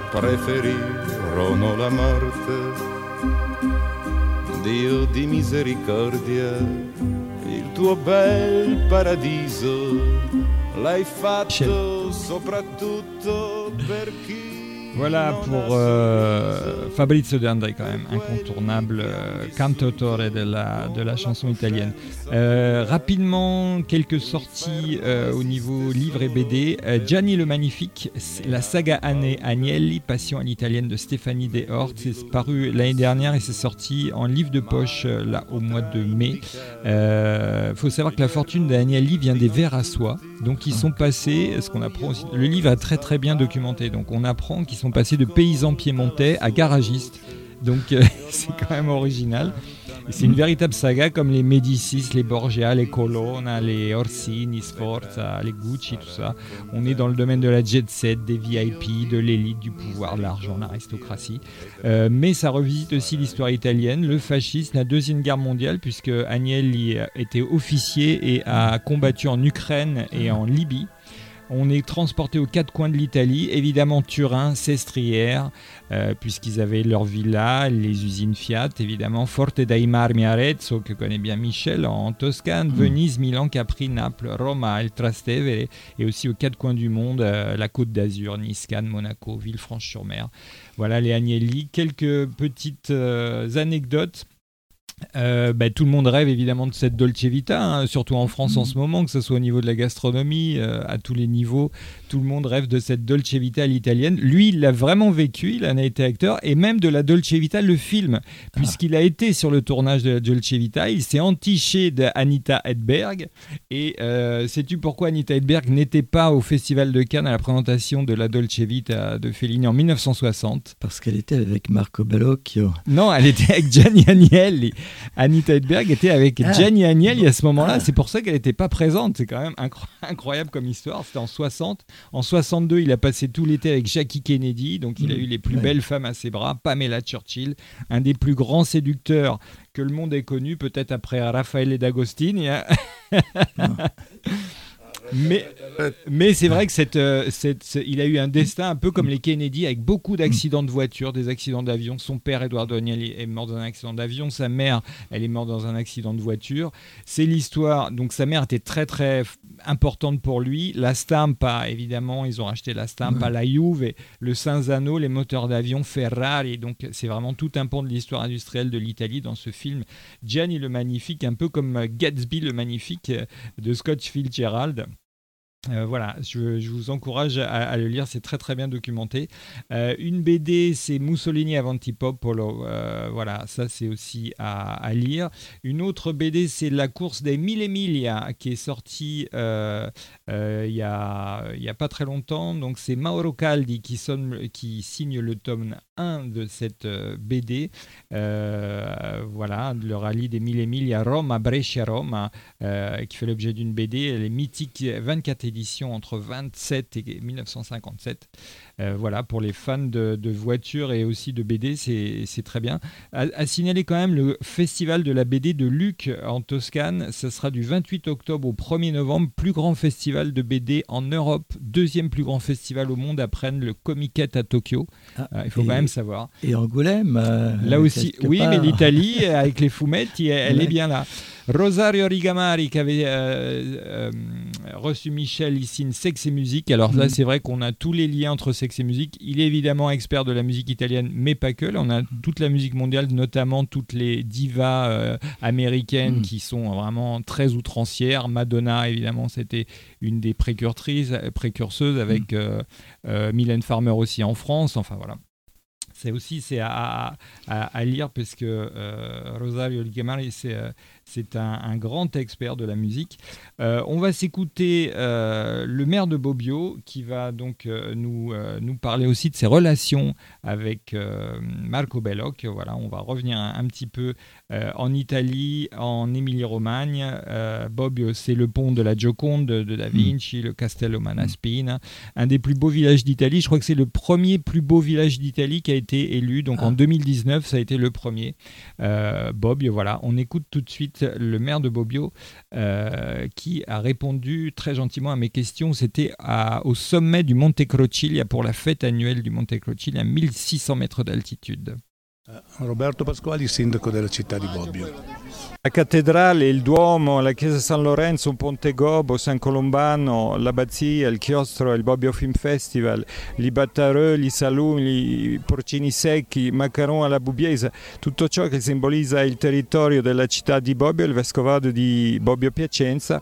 preferirono la morte. Dio di misericordia, il tuo bel paradiso l'hai fatto soprattutto per chi. Voilà pour Fabrizio De André, quand même incontournable cantautore de la chanson italienne. Rapidement, quelques sorties au niveau livre et BD. Gianni le Magnifique, la saga Agnelli, Passion à l'italienne de Stéphanie Deshorts, c'est paru l'année dernière et c'est sorti en livre de poche là au mois de mai. Faut savoir que la fortune d'Agnelli vient des vers à soie, donc ils sont passés, ce qu'on apprend aussi, le livre est très très bien documenté, donc on apprend qu'ils sont passés de paysans piémontais à garagistes, donc c'est quand même original. Et c'est une véritable saga comme les Médicis, les Borgia, les Colonna, les Orsini, Sforza, les Gucci, tout ça. On est dans le domaine de la jet set, des VIP, de l'élite, du pouvoir, de l'argent, l'aristocratie. Mais ça revisite aussi l'histoire italienne, le fascisme, la Deuxième Guerre mondiale, puisque Agnelli était officier et a combattu en Ukraine et en Libye. On est transporté aux quatre coins de l'Italie, évidemment Turin, Sestriere, puisqu'ils avaient leur villa, les usines Fiat, évidemment Forte dei Marmi, Arezzo, que connaît bien Michel, en Toscane, Venise, Milan, Capri, Naples, Roma, il Trastevere, et aussi aux quatre coins du monde, la Côte d'Azur, Nice, Cannes, Monaco, Villefranche-sur-Mer. Voilà les Agnelli. Quelques petites anecdotes. Tout le monde rêve évidemment de cette Dolce Vita, surtout en France en ce moment, que ce soit au niveau de la gastronomie, à tous les niveaux, tout le monde rêve de cette Dolce Vita à l'italienne. Lui, il l'a vraiment vécu, il en a été acteur, et même de la Dolce Vita, le film, puisqu'il a été sur le tournage de la Dolce Vita, il s'est entiché d'Anita Hedberg, et sais-tu pourquoi Anita Hedberg n'était pas au Festival de Cannes à la présentation de la Dolce Vita de Fellini en 1960 ? Parce qu'elle était avec Marco Bellocchio. Non, elle était avec Gianni Agnelli. Anita Hedberg était avec Gianni Agnelli à ce moment-là, c'est pour ça qu'elle n'était pas présente. C'est quand même incroyable comme histoire. C'était en 60. En 62, il a passé tout l'été avec Jackie Kennedy, donc il a eu les plus belles femmes à ses bras. Pamela Churchill, un des plus grands séducteurs que le monde ait connu, peut-être après Raffaele D'Agostini. Mais c'est vrai que il a eu un destin un peu comme les Kennedy, avec beaucoup d'accidents de voiture, des accidents d'avion. Son père, Eduardo Agnelli, est mort dans un accident d'avion. Sa mère, elle est morte dans un accident de voiture. C'est l'histoire. Donc sa mère était très très importante pour lui. La Stampa, évidemment, ils ont racheté la Stampa, la Juve, et le Cinzano, les moteurs d'avion, Ferrari. Donc c'est vraiment tout un pan de l'histoire industrielle de l'Italie dans ce film. Gianni le Magnifique, un peu comme Gatsby le Magnifique de Scott Fitzgerald. Voilà, je vous encourage à le lire, c'est très très bien documenté. Une BD, c'est Mussolini Avanti Popolo, voilà, ça c'est aussi à lire. Une autre BD, c'est La course des 1000 Miglia, qui est sortie il y a pas très longtemps. Donc c'est Mauro Caldi qui signe le tome 1 de cette BD. Voilà, le rallye des 1000 Miglia Roma, Brescia-Roma, qui fait l'objet d'une BD. Elle est mythique, 24 éditions entre 27 et 1957. Voilà, pour les fans de voitures et aussi de BD, c'est très bien. À signaler quand même le festival de la BD de Lucques en Toscane. Ce sera du 28 octobre au 1er novembre. Plus grand festival de BD en Europe. Deuxième plus grand festival au monde après le Comiket à Tokyo. Il faut quand même savoir. Et Angoulême. Là aussi, oui, mais l'Italie, avec les fumetti, elle est bien là. Rosario Rigamari qui avait reçu Michel ici, une Sexe et Musique. Alors là, c'est vrai qu'on a tous les liens entre Sexe et Musique. Il est évidemment expert de la musique italienne, mais pas que. Là, on a toute la musique mondiale, notamment toutes les divas américaines qui sont vraiment très outrancières. Madonna, évidemment, c'était une des précurseuses avec Mylène Farmer aussi en France. Enfin, voilà. C'est à lire parce que Rosario Rigamari, c'est un grand expert de la musique. On va s'écouter le maire de Bobbio qui va donc nous parler aussi de ses relations avec Marco Bellocchio. Voilà, on va revenir un petit peu en Italie, en Émilie-Romagne. Bobbio, c'est le pont de la Gioconde de Da Vinci, le Castello Manaspina, un des plus beaux villages d'Italie. Je crois que c'est le premier plus beau village d'Italie qui a été élu. Donc en 2019, ça a été le premier. Bobbio, voilà. On écoute tout de suite suite le maire de Bobbio qui a répondu très gentiment à mes questions. C'était au sommet du Monte Crocilia pour la fête annuelle du Monte Crocilia à 1600 mètres d'altitude. Roberto Pasquali, sindaco della città di Bobbio. La cattedrale, il Duomo, la chiesa San Lorenzo, Ponte Gobo, San Colombano, l'abbazia, il chiostro, il Bobbio Film Festival, i battareux, i salumi, i porcini secchi, i macaron alla bubbiesa, tutto ciò che simbolizza il territorio della città di Bobbio, il vescovado di Bobbio Piacenza.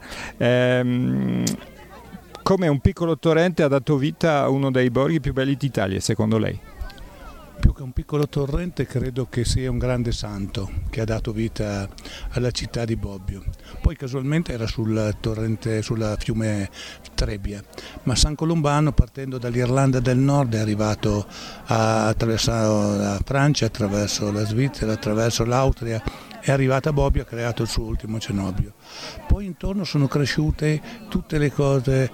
Come un piccolo torrente ha dato vita a uno dei borghi più belli d'Italia, secondo lei? Più che un piccolo torrente credo che sia un grande santo che ha dato vita alla città di Bobbio. Poi casualmente era sul torrente, sul fiume Trebbia, ma San Colombano partendo dall'Irlanda del Nord è arrivato attraverso la Francia, attraverso la Svizzera, attraverso l'Austria, è arrivato a Bobbio e ha creato il suo ultimo cenobio. Poi intorno sono cresciute tutte le cose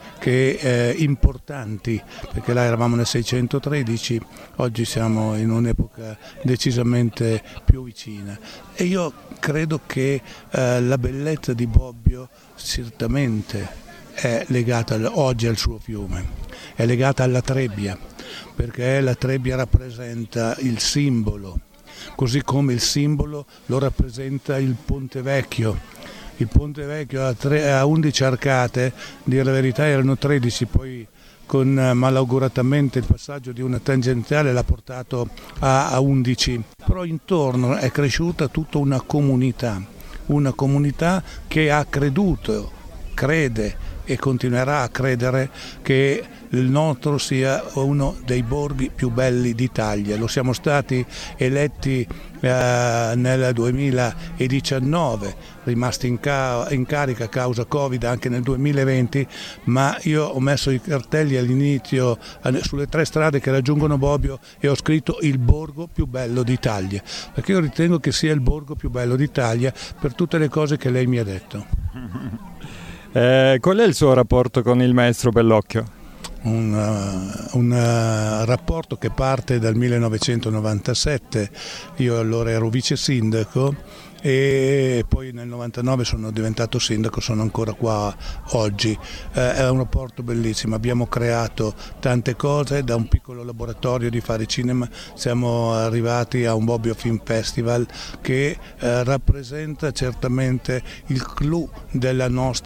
importanti, perché là eravamo nel 613, oggi siamo in un'epoca decisamente più vicina. E io credo che la bellezza di Bobbio certamente è legata oggi al suo fiume, è legata alla Trebbia, perché la Trebbia rappresenta il simbolo, così come il simbolo lo rappresenta il Ponte Vecchio. Il Ponte Vecchio ha 11 arcate, dire la verità erano 13, poi con malauguratamente il passaggio di una tangenziale l'ha portato a 11, però intorno è cresciuta tutta una comunità che ha creduto, crede e continuerà a credere che il nostro sia uno dei borghi più belli d'Italia. Lo siamo stati eletti nel 2019, rimasti in carica a causa Covid anche nel 2020, ma io ho messo i cartelli all'inizio sulle 3 strade che raggiungono Bobbio e ho scritto il borgo più bello d'Italia, perché io ritengo che sia il borgo più bello d'Italia per tutte le cose che lei mi ha detto. Qual è il suo rapporto con il maestro Bellocchio? Un rapporto che parte dal 1997, io allora ero vice sindaco e poi nel 99 sono diventato sindaco, sono ancora qua oggi. È un rapporto bellissimo, abbiamo creato tante cose, da un piccolo laboratorio di fare cinema siamo arrivati a un Bobbio Film Festival che rappresenta certamente il clou della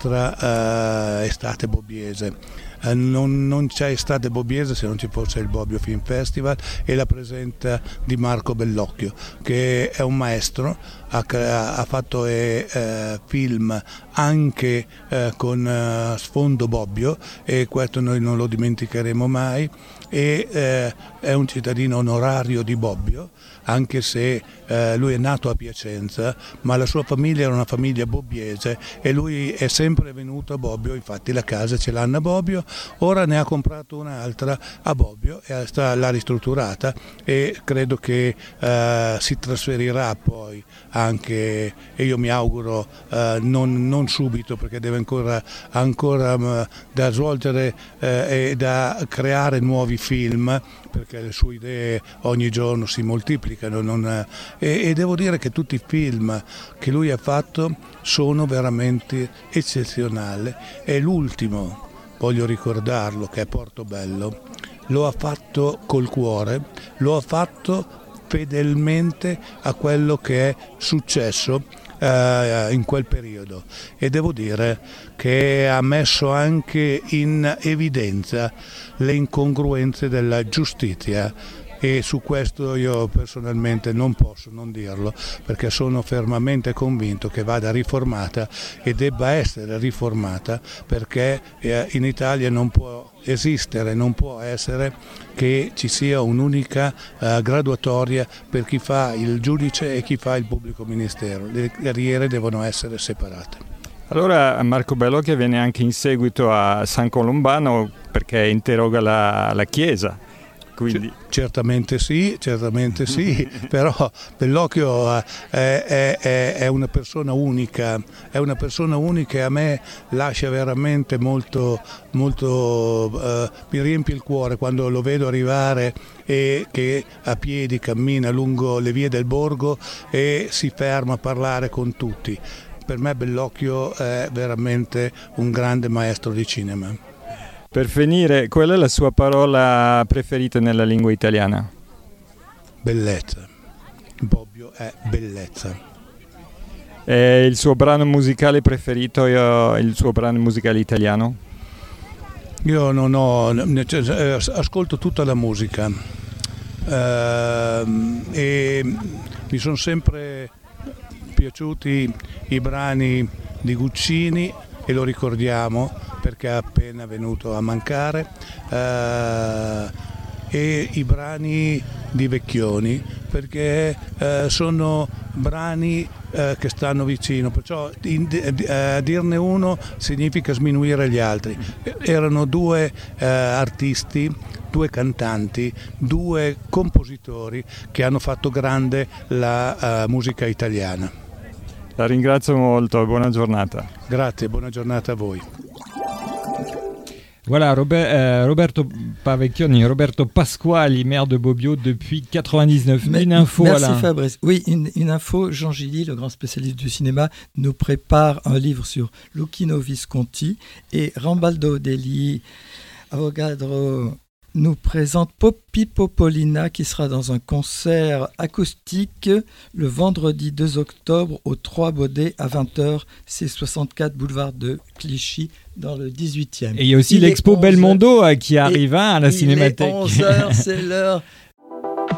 nostra estate bobbiese. Non c'è estate bobbiese se non ci fosse il Bobbio Film Festival, e la presenza di Marco Bellocchio, che è un maestro, ha fatto film anche con sfondo Bobbio, e questo noi non lo dimenticheremo mai, e è un cittadino onorario di Bobbio, anche se lui è nato a Piacenza, ma la sua famiglia era una famiglia bobbiese e lui è sempre venuto a Bobbio, infatti la casa ce l'hanno a Bobbio, ora ne ha comprato un'altra a Bobbio e l'ha ristrutturata, e credo che si trasferirà poi anche, e io mi auguro non subito, perché deve ancora da svolgere e da creare nuovi film, perché le sue idee ogni giorno si moltiplicano, e devo dire che tutti i film che lui ha fatto sono veramente eccezionali, e l'ultimo, voglio ricordarlo, che è Portobello, lo ha fatto col cuore, lo ha fatto fedelmente a quello che è successo in quel periodo, e devo dire che ha messo anche in evidenza le incongruenze della giustizia, e su questo io personalmente non posso non dirlo, perché sono fermamente convinto che vada riformata e debba essere riformata, perché in Italia non può esistere, non può essere che ci sia un'unica graduatoria per chi fa il giudice e chi fa il pubblico ministero. Le carriere devono essere separate. Allora Marco Bellocchio viene anche in seguito a San Colombano perché interroga la chiesa. Quindi. Certamente sì, però Bellocchio è una persona unica, e a me lascia veramente molto, mi riempie il cuore quando lo vedo arrivare e che a piedi cammina lungo le vie del borgo e si ferma a parlare con tutti. per me Bellocchio è veramente un grande maestro di cinema. Per finire, qual è la sua parola preferita nella lingua italiana? Bellezza. Bobbio è bellezza. E il suo brano musicale preferito, il suo brano musicale italiano? Io non ho, ascolto tutta la musica e mi sono sempre piaciuti i brani di Guccini e lo ricordiamo perché è appena venuto a mancare, e i brani di Vecchioni perché sono brani che stanno vicino, perciò dirne uno significa sminuire gli altri. Erano due artisti, due cantanti, due compositori che hanno fatto grande la musica italiana. La ringrazio molto e buona giornata. Grazie, buona giornata a voi. Voilà, Roberto Pavecchioni, Roberto Pasquali, maire de Bobbio depuis 99. Une info, merci Alain. Fabrice. Oui, une info. Jean Gilly, le grand spécialiste du cinéma, nous prépare un livre sur Luchino Visconti et Rambaldo Degli Avogadro nous présente Poppy Popolina qui sera dans un concert acoustique le vendredi 2 octobre au 3 Baudet à 20h, c'est 64 boulevard de Clichy dans le 18e. Et il y a aussi l'expo Belmondo qui arrive à la Cinémathèque. Il est 11h, c'est l'heure